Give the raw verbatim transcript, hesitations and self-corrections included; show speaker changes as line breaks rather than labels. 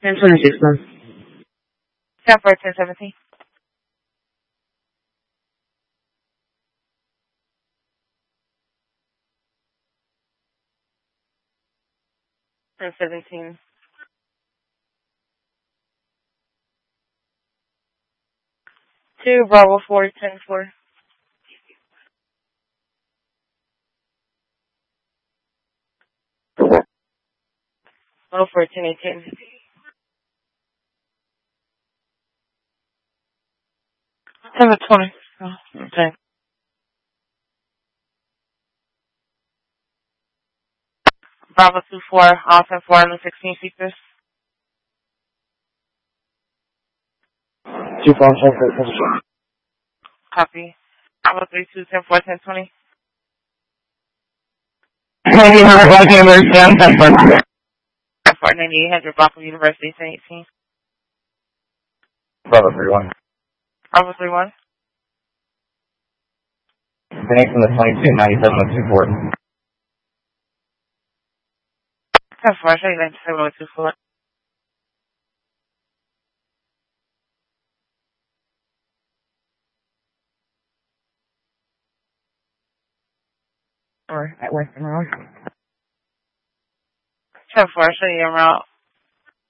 ten twenty-six, ma'am.
ten four, ten seventeen. ten seventeen. Two, Bravo four, ten four. Oh four, ten eighteen. Seven twenty. Oh, okay. Bravo two four, all ten four, and the sixteen seekers.
Two four, ten four, ten four.
Copy. Bravo three two, ten four, ten twenty. ten four, ninety-eight hundred, Bravo University, ten eighteen.
Bravo three one.
Bravo three one.
Phoenix from the twenty-two ninety-seven with two four.
ten four, show you ninety-seven with two four.
Or at Western Road.
ten four, show you en route.